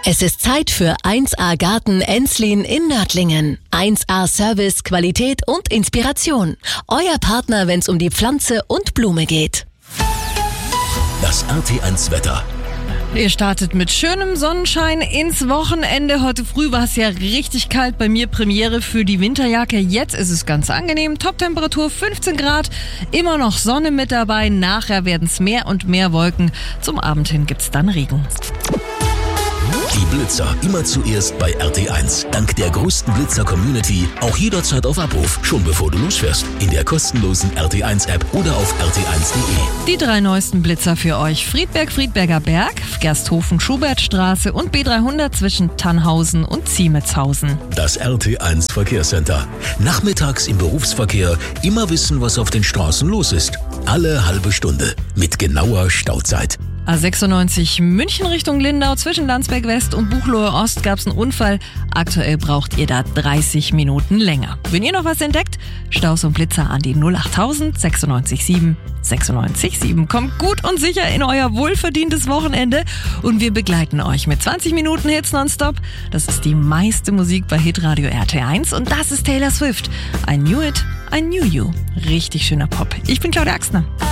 Es ist Zeit für 1A Garten Enslin in Nördlingen. 1A Service, Qualität und Inspiration. Euer Partner, wenn es um die Pflanze und Blume geht. Das RT1 Wetter. Ihr startet mit schönem Sonnenschein ins Wochenende. Heute früh war es ja richtig kalt. Bei mir Premiere für die Winterjacke. Jetzt ist es ganz angenehm. Toptemperatur 15 Grad. Immer noch Sonne mit dabei. Nachher werden es mehr und mehr Wolken. Zum Abend hin gibt's dann Regen. Die Blitzer immer zuerst bei RT1. Dank der größten Blitzer-Community auch jederzeit auf Abruf, schon bevor du losfährst. In der kostenlosen RT1-App oder auf rt1.de. Die 3 neuesten Blitzer für euch. Friedberger Berg, Gersthofen-Schubertstraße und B300 zwischen Tannhausen und Ziemetshausen. Das RT1 Verkehrscenter. Nachmittags im Berufsverkehr immer wissen, was auf den Straßen los ist. Alle halbe Stunde mit genauer Stauzeit. A96 München Richtung Lindau zwischen Landsberg West und Buchloe Ost gab es einen Unfall. Aktuell braucht ihr da 30 Minuten länger. Wenn ihr noch was entdeckt, Staus und Blitzer an die 08000 96 7 96 7. Kommt gut und sicher in euer wohlverdientes Wochenende und wir begleiten euch mit 20 Minuten Hits nonstop. Das ist die meiste Musik bei Hitradio RT1 und das ist Taylor Swift. I Knew It, I Knew You. Richtig schöner Pop. Ich bin Claudia Axner.